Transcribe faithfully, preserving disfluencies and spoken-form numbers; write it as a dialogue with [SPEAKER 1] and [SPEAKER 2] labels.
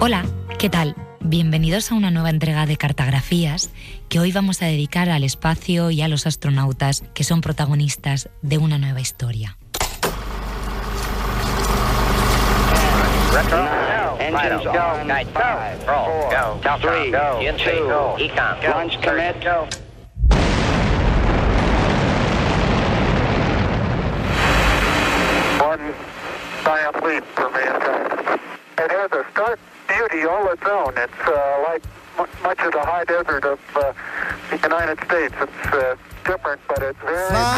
[SPEAKER 1] Hola, ¿qué tal? Bienvenidos a una nueva entrega de Cartografías que hoy vamos a dedicar al espacio y a los astronautas que son protagonistas de una nueva historia.
[SPEAKER 2] Engines go. Night five. Roll. Go. Three. Go. Two. Econ. Go. Launch commit. Go.
[SPEAKER 3] One giant leap for mankind. It has a stark beauty all its own. It's uh, like m- much of the high desert of uh, the United States. It's uh, different, but it's very...